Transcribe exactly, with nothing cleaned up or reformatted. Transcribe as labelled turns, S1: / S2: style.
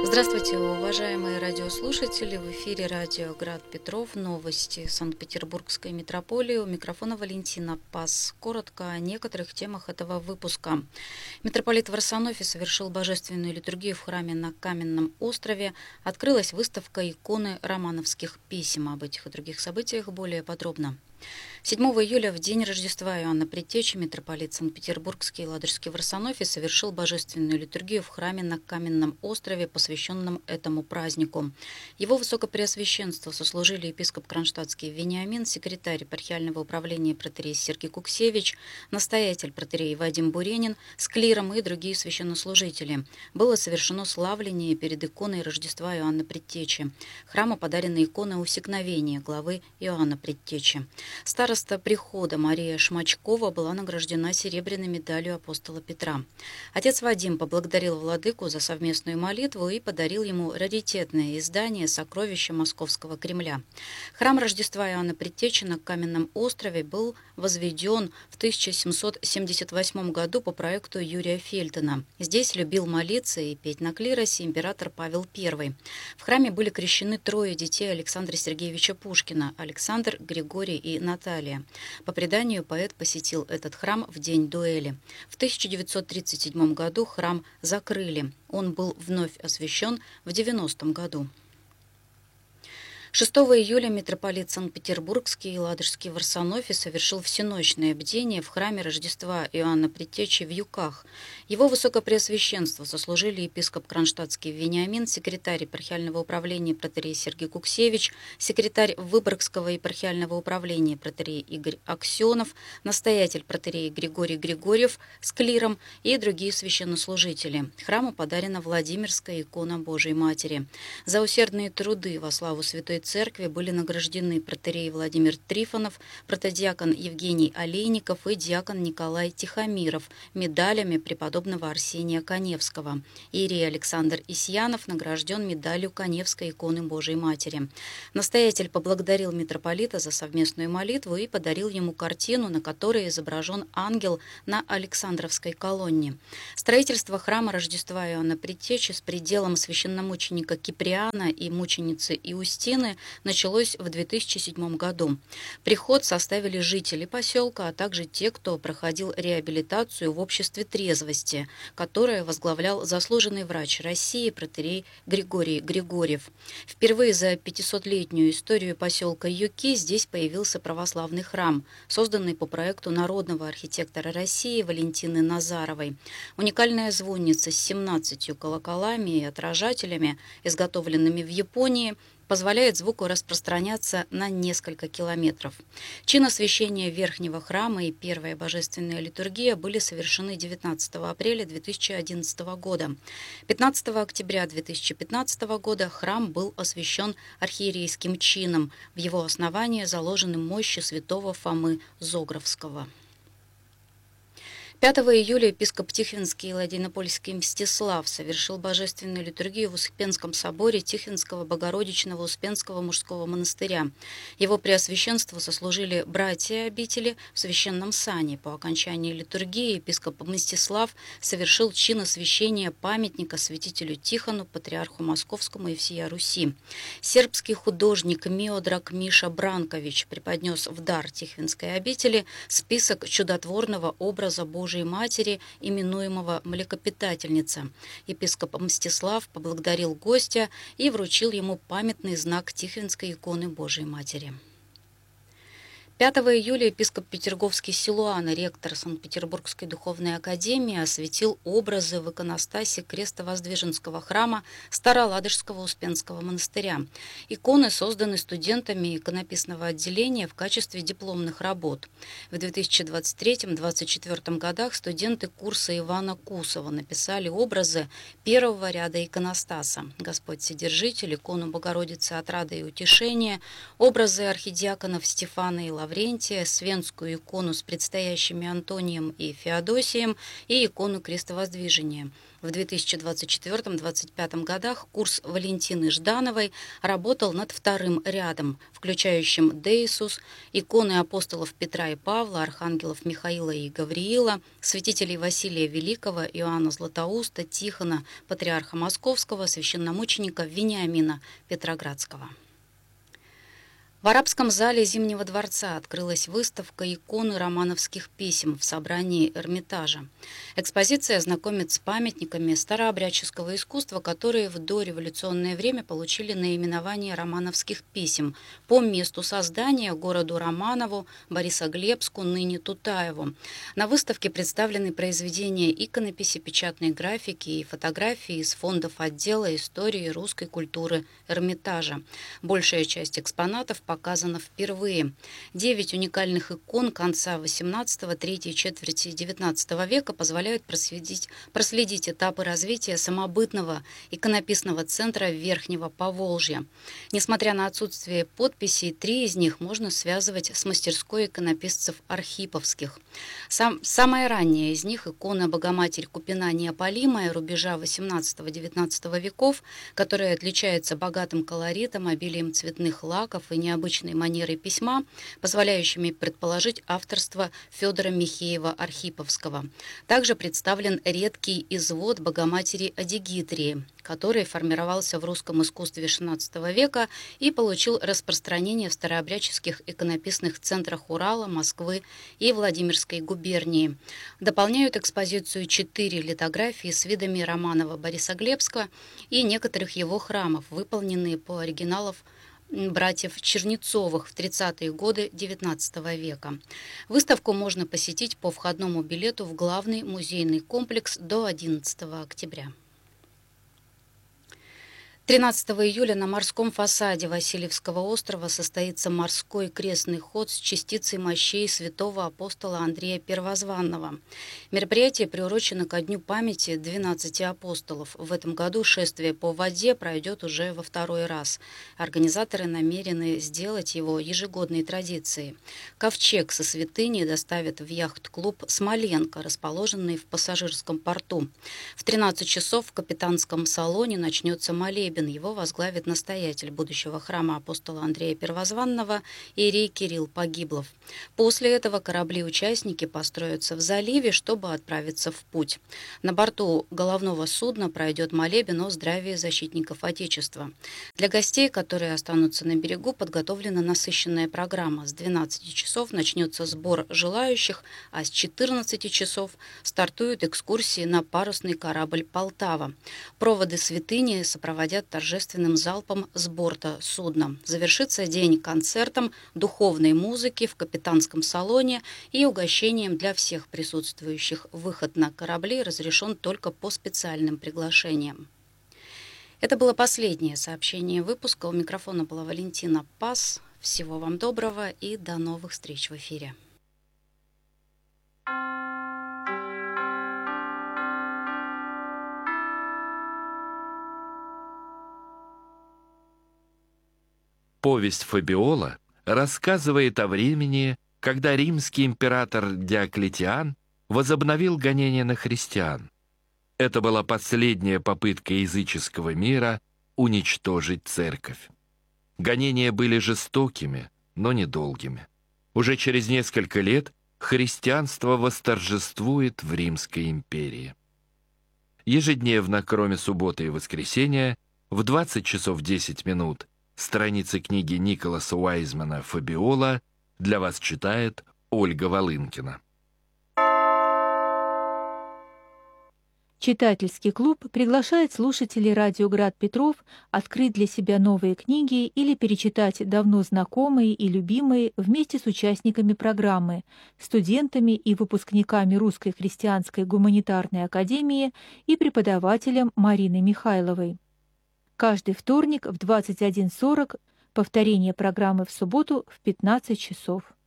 S1: Здравствуйте, уважаемые радиослушатели! В эфире радио «Град Петров». Новости Санкт-Петербургской метрополии. У микрофона Валентина Пас. Коротко о некоторых темах этого выпуска. Митрополит Варсонофий совершил божественную литургию в храме на Каменном острове. Открылась выставка иконы романовских писем. Об этих и других событиях более подробно. седьмого июля, в день Рождества Иоанна Предтечи, митрополит Санкт-Петербургский и Ладожский Варсонофий совершил божественную литургию в храме на Каменном острове, посвященном этому празднику. Его высокопреосвященство сослужили епископ Кронштадтский Вениамин, секретарь епархиального управления протоиерей Сергий Куксевич, настоятель протоиерей Вадим Буренин, с клиром и другие священнослужители. Было совершено славление перед иконой Рождества Иоанна Предтечи. Храму подарена икона Усекновения главы Иоанна Предтечи. Староста прихода Мария Шмачкова была награждена серебряной медалью апостола Петра. Отец Вадим поблагодарил владыку за совместную молитву и подарил ему раритетное издание «Сокровища Московского Кремля». Храм Рождества Иоанна Предтечи на Каменном острове был возведен в тысяча семьсот семьдесят восьмом году по проекту Юрия Фельтона. Здесь любил молиться и петь на клиросе император Павел Первый. В храме были крещены трое детей Александра Сергеевича Пушкина – Александр, Григорий и Наталья. По преданию, поэт посетил этот храм в день дуэли. В тысяча девятьсот тридцать седьмом году храм закрыли. Он был вновь освящен в девяностом году. шестого июля митрополит Санкт-Петербургский и Ладожский Варсонофий совершил всеночное бдение в храме Рождества Иоанна Предтечи в Юках. Его высокопреосвященство сослужили епископ Кронштадтский Вениамин, секретарь епархиального управления протоиерей Сергий Куксевич, секретарь Выборгского епархиального управления протоиерей Игорь Аксенов, настоятель протоиерей Григорий Григорьев с клиром и другие священнослужители. Храму подарена Владимирская икона Божией Матери. За усердные труды во славу Святой Церкви были награждены протоиерей Владимир Трифонов, протодиакон Евгений Олейников и диакон Николай Тихомиров медалями преподобного Арсения Каневского. Иерей Александр Исьянов награжден медалью Каневской иконы Божией Матери. Настоятель поблагодарил митрополита за совместную молитву и подарил ему картину, на которой изображен ангел на Александровской колонне. Строительство храма Рождества Иоанна Предтечи с пределом священномученика Киприана и мученицы Иустины началось в две тысячи седьмом году. Приход составили жители поселка, а также те, кто проходил реабилитацию в обществе трезвости, которое возглавлял заслуженный врач России протоиерей Григорий Григорьев. Впервые за пятисотлетнюю историю поселка Юки здесь появился православный храм, созданный по проекту народного архитектора России Валентины Назаровой. Уникальная звонница с семнадцатью колоколами и отражателями, изготовленными в Японии, позволяет звуку распространяться на несколько километров. Чин освящения верхнего храма и первая божественная литургия были совершены девятнадцатого апреля две тысячи одиннадцатого года. пятнадцатого октября две тысячи пятнадцатого года храм был освящен архиерейским чином. В его основании заложены мощи святого Фомы Зографского. пятого июля епископ Тихвинский и Ладейнопольский Мстислав совершил божественную литургию в Успенском соборе Тихвинского Богородичного Успенского мужского монастыря. Его преосвященство сослужили братья обители в священном сане. По окончании литургии епископ Мстислав совершил чин освящения памятника святителю Тихону, патриарху Московскому и всея Руси. Сербский художник Миодраг Миша Бранкович преподнес в дар Тихвинской обители список чудотворного образа Божьей Божией Матери, именуемого Млекопитательница. Епископ Мстислав поблагодарил гостя и вручил ему памятный знак Тихвинской иконы Божией Матери. пятого июля епископ Петерговский Силуан, ректор Санкт-Петербургской духовной академии, осветил образы в иконостасе Крестовоздвиженского храма Староладожского Успенского монастыря. Иконы созданы студентами иконописного отделения в качестве дипломных работ. В две тысячи двадцать третьем — две тысячи двадцать четвёртом годах студенты курса Ивана Кусова написали образы первого ряда иконостаса: Господь Вседержитель, икону Богородицы Отрада и Утешения, образы архидиаконов Стефана и Лаврентия, Свенскую икону с предстоящими Антонием и Феодосием и икону Крестовоздвижения. В две тысячи двадцать четвёртом — две тысячи двадцать пятом годах курс Валентины Ждановой работал над вторым рядом, включающим Деисус, иконы апостолов Петра и Павла, архангелов Михаила и Гавриила, святителей Василия Великого, Иоанна Златоуста, Тихона, патриарха Московского, священномученика Вениамина Петроградского. В арабском зале Зимнего дворца открылась выставка иконы романовских писем в собрании Эрмитажа. Экспозиция знакомит с памятниками старообрядческого искусства, которые в дореволюционное время получили наименование романовских писем по месту создания, городу Романову, Борисоглебску, ныне Тутаеву. На выставке представлены произведения иконописи, печатной графики и фотографии из фондов отдела истории русской культуры Эрмитажа. Большая часть экспонатов показано впервые. Девять уникальных икон конца восемнадцатого, третьей четверти девятнадцатого века позволяют проследить, проследить этапы развития самобытного иконописного центра Верхнего Поволжья. Несмотря на отсутствие подписей, три из них можно связывать с мастерской иконописцев архиповских. Сам, самая ранняя из них — икона Богоматерь Купина Неопалимая рубежа восемнадцатого-девятнадцатого веков, которая отличается богатым колоритом, обилием цветных лаков и необычным обычной манерой письма, позволяющими предположить авторство Федора Михеева-Архиповского. Также представлен редкий извод Богоматери Адигитрии, который формировался в русском искусстве шестнадцатого века и получил распространение в старообрядческих иконописных центрах Урала, Москвы и Владимирской губернии. Дополняют экспозицию четыре литографии с видами Романова Борисоглебска и некоторых его храмов, выполненные по оригиналам братьев Чернецовых в тридцатые годы девятнадцатого века. Выставку можно посетить по входному билету в главный музейный комплекс до одиннадцатого октября. тринадцатого июля на морском фасаде Васильевского острова состоится морской крестный ход с частицей мощей святого апостола Андрея Первозванного. Мероприятие приурочено ко дню памяти двенадцати апостолов. В этом году шествие по воде пройдет уже во второй раз. Организаторы намерены сделать его ежегодной традицией. Ковчег со святыней доставят в яхт-клуб «Смоленко», расположенный в пассажирском порту. В тринадцать часов в капитанском салоне начнется молебен. Его возглавит настоятель будущего храма апостола Андрея Первозванного иерей Кирилл Погиблов. После этого корабли-участники построятся в заливе, чтобы отправиться в путь. На борту головного судна пройдет молебен о здравии защитников Отечества. Для гостей, которые останутся на берегу, подготовлена насыщенная программа. С двенадцати часов начнется сбор желающих, а с четырнадцати часов стартуют экскурсии на парусный корабль «Полтава». Проводы святыни сопроводят торжественным залпом с борта судна. Завершится день концертом духовной музыки в капитанском салоне и угощением для всех присутствующих. Выход на корабли разрешен только по специальным приглашениям. Это было последнее сообщение выпуска. У микрофона была Валентина Пас. Всего вам доброго и до новых встреч в эфире.
S2: Повесть Фабиола рассказывает о времени, когда римский император Диоклетиан возобновил гонения на христиан. Это была последняя попытка языческого мира уничтожить церковь. Гонения были жестокими, но недолгими. Уже через несколько лет христианство восторжествует в Римской империи. Ежедневно, кроме субботы и воскресенья, в двадцать часов десять минут страницы книги Николаса Уайзмана «Фабиола» для вас читает Ольга Волынкина.
S3: Читательский клуб приглашает слушателей радио «Град Петров» открыть для себя новые книги или перечитать давно знакомые и любимые вместе с участниками программы, студентами и выпускниками Русской христианской гуманитарной академии и преподавателем Мариной Михайловой. Каждый вторник в двадцать один сорок, повторение программы в субботу в пятнадцать часов.